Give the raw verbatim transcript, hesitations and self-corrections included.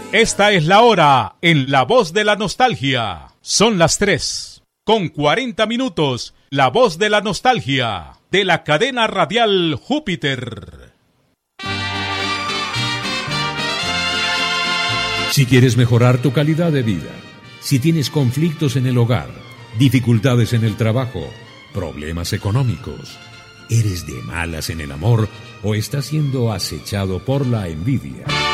Esta es la hora en La Voz de la Nostalgia. Son las tres con cuarenta minutos. La Voz de la Nostalgia de la cadena radial Júpiter. Si quieres mejorar tu calidad de vida, si tienes conflictos en el hogar, dificultades en el trabajo, problemas económicos, eres de malas en el amor o estás siendo acechado por la envidia.